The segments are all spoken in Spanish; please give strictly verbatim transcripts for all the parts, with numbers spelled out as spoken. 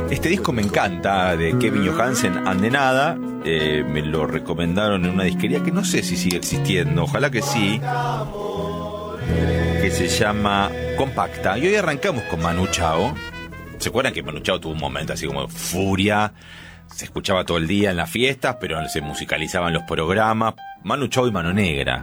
Este disco me encanta, de Kevin Johansen, Ande Nada. Eh, me lo recomendaron en una disquería que no sé si sigue existiendo, ojalá que sí, que se llama Compacta. Y hoy arrancamos con Manu Chao. ¿Se acuerdan que Manu Chao tuvo un momento así como de furia? Se escuchaba todo el día en las fiestas, pero se musicalizaban los programas. Manu Chao y Mano Negra.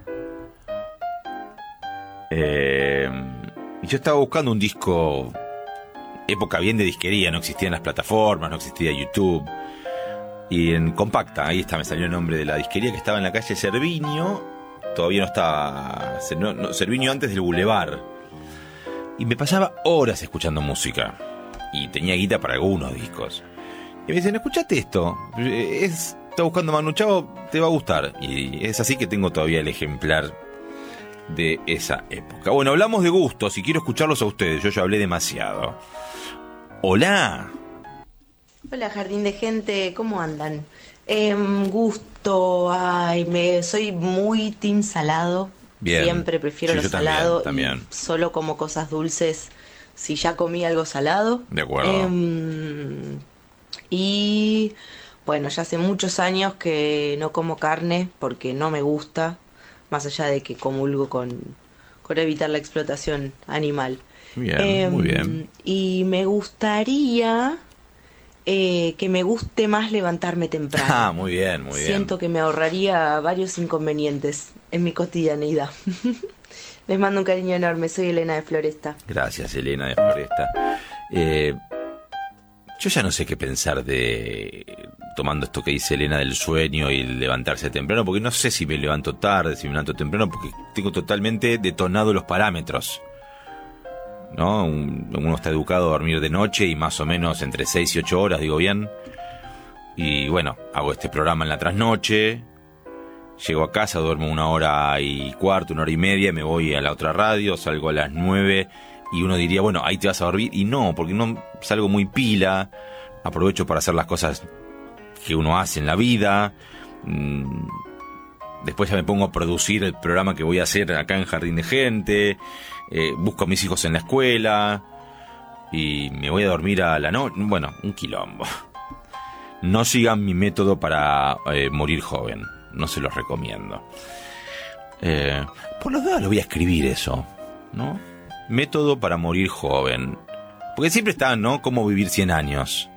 Eh, y yo estaba buscando un disco, época bien de disquería, no existían las plataformas, no existía YouTube. Y en Compacta, ahí está, me salió el nombre de la disquería, que estaba en la calle Cerviño. Todavía no estaba, no, no, Cerviño antes del Boulevard. Y me pasaba horas escuchando música. Y tenía guita para algunos discos. Y me dicen, escuchate esto, es, está buscando Manu Chao, te va a gustar. Y es así que tengo todavía el ejemplar de esa época. Bueno, hablamos de gustos y quiero escucharlos a ustedes. Yo ya hablé demasiado. Hola. Hola, Jardín de Gente, ¿cómo andan? Eh, gusto, ay, me soy muy team salado. Bien. Siempre prefiero Sí, lo yo también, salado. también. Y solo como cosas dulces si ya comí algo salado. De acuerdo. Eh, y bueno, ya hace muchos años que no como carne porque no me gusta, más allá de que comulgo con, con evitar la explotación animal. Bien, Eh, muy bien. Y me gustaría eh, que me guste más levantarme temprano. Ah, muy bien, muy bien. Siento que me ahorraría varios inconvenientes en mi cotidianeidad. Les mando un cariño enorme, soy Elena de Floresta. Gracias, Elena de Floresta. Eh, yo ya no sé qué pensar de... tomando esto que dice Elena del sueño y el levantarse temprano, porque no sé si me levanto tarde, si me levanto temprano, porque tengo totalmente detonados los parámetros, ¿no? Uno está educado a dormir de noche y más o menos entre seis y ocho horas, digo bien. Y bueno, hago este programa en la trasnoche, llego a casa, duermo una hora y cuarto, una hora y media, me voy a la otra radio, salgo a las nueve y uno diría, bueno, ahí te vas a dormir. Y no, porque no salgo muy pila, aprovecho para hacer las cosas que uno hace en la vida. Después ya me pongo a producir el programa que voy a hacer acá en Jardín de Gente. Eh, busco a mis hijos en la escuela y me voy a dormir a la noche. Bueno, un quilombo. No sigan mi método para eh, morir joven, no se los recomiendo. Eh, por los dos lo voy a escribir eso, ¿no? Método para morir joven, porque siempre está, ¿no? Cómo vivir cien años.